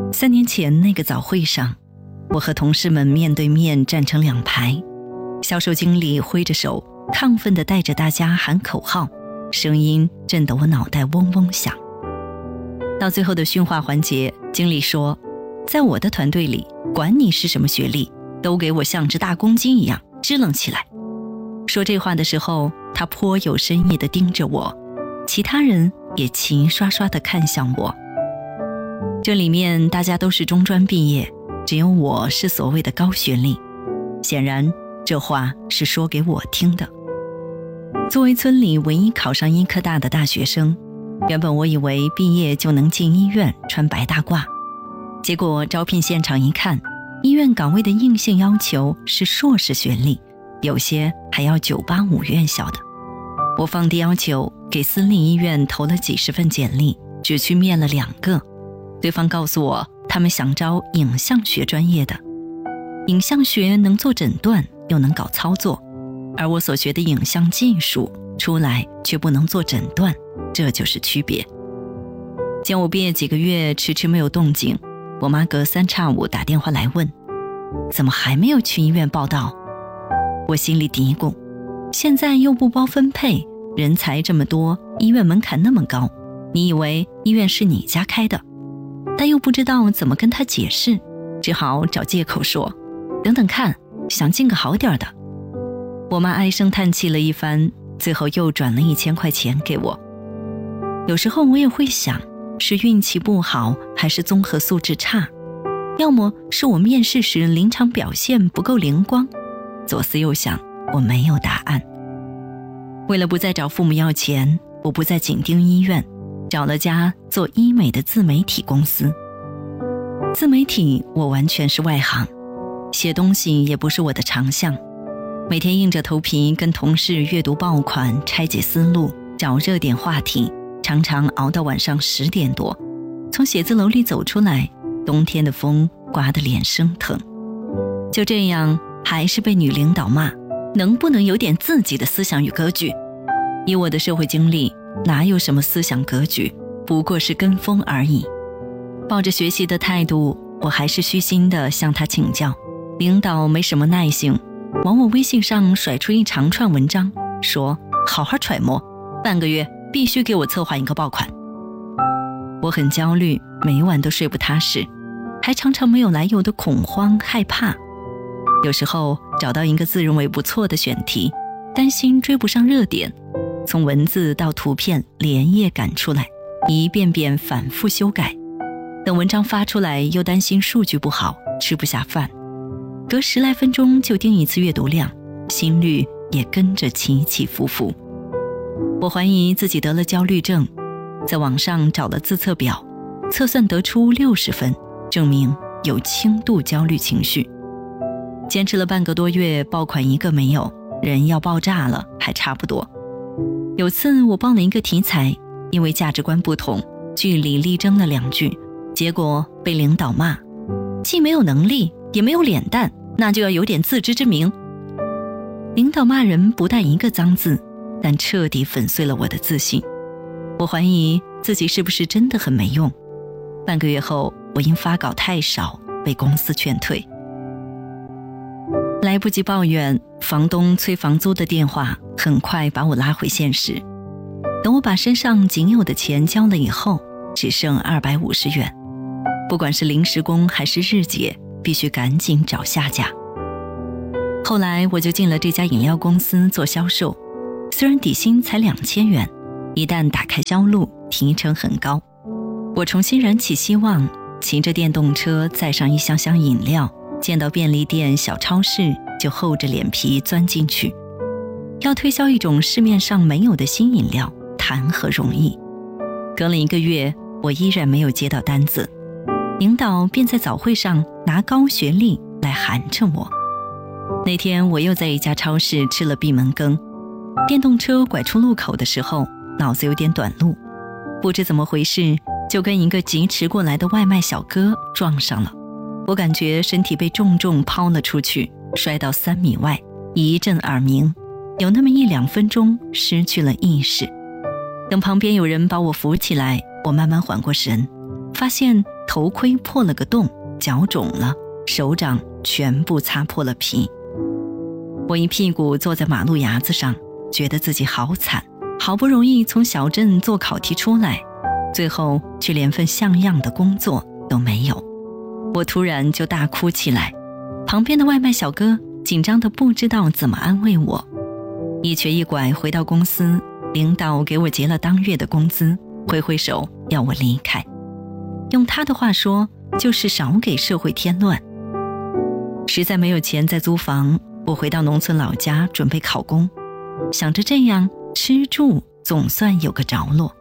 3年前那个早会上，我和同事们面对面站成2排，销售经理挥着手，亢奋地带着大家喊口号，声音震得我脑袋嗡嗡响。到最后的训话环节，经理说，在我的团队里，管你是什么学历，都给我像只大公鸡一样支棱起来。说这话的时候，他颇有深意地盯着我，其他人也齐刷刷地看向我。这里面大家都是中专毕业，只有我是所谓的高学历。显然这话是说给我听的。作为村里唯一考上医科大的大学生，原本我以为毕业就能进医院穿白大褂，结果招聘现场一看，医院岗位的硬性要求是硕士学历，有些还要985院校的。我放低要求，给私立医院投了几十份简历，只去面了2个。对方告诉我，他们想招影像学专业的。影像学能做诊断，又能搞操作，而我所学的影像技术出来却不能做诊断，这就是区别。见我毕业几个月迟迟没有动静，我妈隔3差5打电话来问，怎么还没有去医院报到？我心里嘀咕，现在又不包分配，人才这么多，医院门槛那么高，你以为医院是你家开的？但又不知道怎么跟他解释，只好找借口说，等等看，想进个好点的。我妈唉声叹气了一番，最后又转了1000块钱给我。有时候我也会想，是运气不好，还是综合素质差？要么是我面试时临场表现不够灵光？左思右想，我没有答案。为了不再找父母要钱，我不再紧盯医院，找了家做医美的自媒体公司。自媒体我完全是外行，写东西也不是我的长项，每天硬着头皮跟同事阅读爆款，拆解思路，找热点话题，常常熬到晚上10点多，从写字楼里走出来，冬天的风刮得脸生疼。就这样，还是被女领导骂，能不能有点自己的思想与格局？以我的社会经历，哪有什么思想格局，不过是跟风而已。抱着学习的态度，我还是虚心地向他请教。领导没什么耐性，往我微信上甩出一长串文章，说好好揣摩，半个月必须给我策划一个爆款。我很焦虑，每晚都睡不踏实，还常常没有来由的恐慌害怕。有时候找到一个自认为不错的选题，担心追不上热点，从文字到图片连夜赶出来，一遍遍反复修改。等文章发出来，又担心数据不好，吃不下饭，隔10来分钟就盯一次阅读量，心率也跟着起起伏伏。我怀疑自己得了焦虑症，在网上找了自测表，测算得出60分，证明有轻度焦虑情绪。坚持了半个多月，爆款一个没有，人要爆炸了还差不多。有次我报了一个题材，因为价值观不同，据理力争了2句，结果被领导骂，既没有能力也没有脸蛋，那就要有点自知之明。领导骂人不带一个脏字，但彻底粉碎了我的自信。我怀疑自己是不是真的很没用。半个月后，我因发稿太少被公司劝退。来不及抱怨，房东催房租的电话很快把我拉回现实。等我把身上仅有的钱交了以后，只剩250元。不管是临时工还是日结，必须赶紧找下家。后来我就进了这家饮料公司做销售，虽然底薪才2000元，一旦打开销路，提成很高。我重新燃起希望，骑着电动车载上一箱箱饮料，见到便利店、小超市就厚着脸皮钻进去。要推销一种市面上没有的新饮料，谈何容易。隔了1个月，我依然没有接到单子，领导便在早会上拿高学历来寒碜我。那天我又在一家超市吃了闭门羹，电动车拐出路口的时候，脑子有点短路，不知怎么回事，就跟一个疾驰过来的外卖小哥撞上了。我感觉身体被重重抛了出去，摔到3米外，一阵耳鸣，有那么1-2分钟失去了意识。等旁边有人把我扶起来，我慢慢缓过神， 发现头盔破了个洞，脚肿了，手掌全部擦破了皮。我一屁股坐在马路牙子上，觉得自己好惨，好不容易从小镇做考题出来，最后却连份像样的工作都没有。我突然就大哭起来，旁边的外卖小哥紧张得不知道怎么安慰我。一瘸一拐回到公司，领导给我结了当月的工资，挥挥手要我离开。用他的话说，就是少给社会添乱。实在没有钱再租房，我回到农村老家准备考公，想着这样吃住总算有个着落。